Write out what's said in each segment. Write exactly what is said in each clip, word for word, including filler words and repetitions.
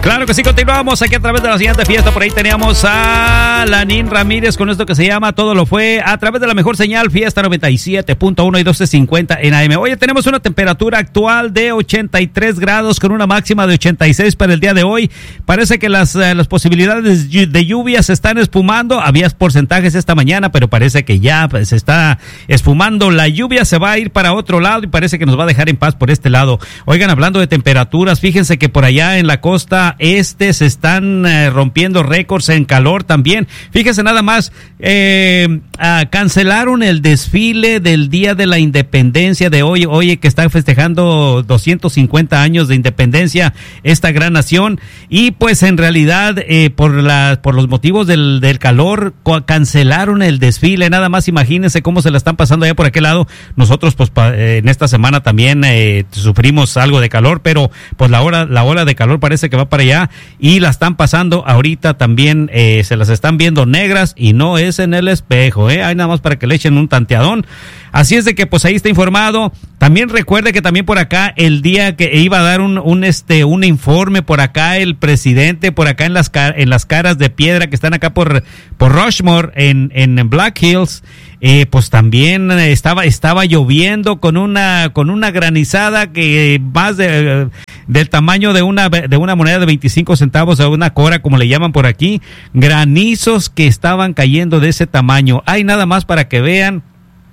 Claro que sí, continuamos aquí a través de la siguiente fiesta. Por ahí teníamos a Lanín Ramírez con esto que se llama Todo lo Fue, a través de la mejor señal, Fiesta noventa y siete punto uno y doce cincuenta en A M. Oye, tenemos una temperatura actual de ochenta y tres grados con una máxima de ochenta y seis para el día de hoy. Parece que las, eh, las posibilidades de lluvia se están espumando. Había porcentajes esta mañana, pero parece que ya se está esfumando. La lluvia se va a ir para otro lado y parece que nos va a dejar en paz por este lado. Oigan, hablando de temperaturas, fíjense que por allá en la costa este se están eh, rompiendo récords en calor también. Fíjense nada más, eh, ah, cancelaron el desfile del Día de la Independencia de hoy, hoy que está festejando doscientos cincuenta años de independencia esta gran nación, y pues en realidad eh, por la, por los motivos del, del calor cancelaron el desfile. Nada más imagínense cómo se la están pasando allá por aquel lado. Nosotros pues pa, eh, en esta semana también eh, sufrimos algo de calor, pero pues la hora, la ola de calor parece que va para allá y la están pasando ahorita también, eh, se las están viendo negras y no es en el espejo, eh, hay nada más para que le echen un tanteadón. Así es de que pues ahí está informado. También recuerde que también por acá el día que iba a dar un, un este un informe por acá el presidente por acá en las en las caras de piedra que están acá por por Rushmore en en Black Hills, eh, pues también estaba estaba lloviendo con una con una granizada que más de del tamaño de una de una moneda de veinticinco centavos o una cora como le llaman por aquí, granizos que estaban cayendo de ese tamaño. Hay nada más para que vean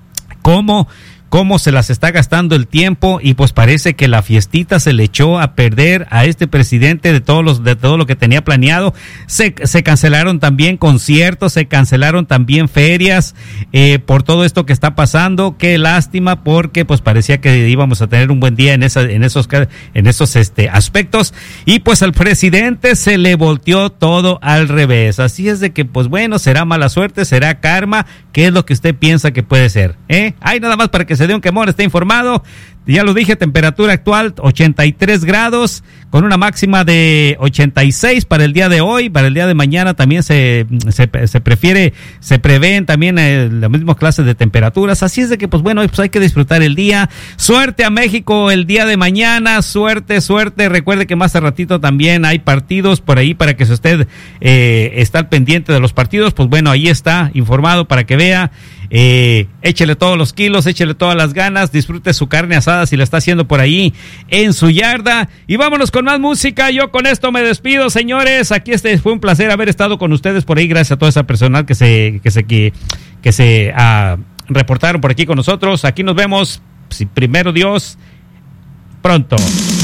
cómo cómo se las está gastando el tiempo, y pues parece que la fiestita se le echó a perder a este presidente de todos los de todo lo que tenía planeado. Se, se cancelaron también conciertos, se cancelaron también ferias eh, por todo esto que está pasando. Qué lástima, porque pues parecía que íbamos a tener un buen día en esa, en esos en esos este aspectos, y pues al presidente se le volteó todo al revés. Así es de que pues bueno, será mala suerte, será karma. ¿Qué es lo que usted piensa que puede ser? ¿Eh? Hay nada más para que se dé un quemón, está informado. Ya lo dije, temperatura actual ochenta y tres grados con una máxima de ochenta y seis para el día de hoy. Para el día de mañana también se se, se prefiere, se prevén también eh, las mismas clases de temperaturas. Así es de que pues bueno, pues hay que disfrutar el día. Suerte a México el día de mañana, suerte, suerte. Recuerde que más a ratito también hay partidos por ahí para que si usted eh, está al pendiente de los partidos, pues bueno, ahí está informado para que vea. Eh, échele todos los kilos, échele todas las ganas, disfrute su carne asada si la está haciendo por ahí en su yarda, y vámonos con más música. Yo con esto me despido, señores. Aquí este fue un placer haber estado con ustedes por ahí, gracias a toda esa personal que se que se que, que se uh, reportaron por aquí con nosotros. Aquí nos vemos, si primero Dios, pronto.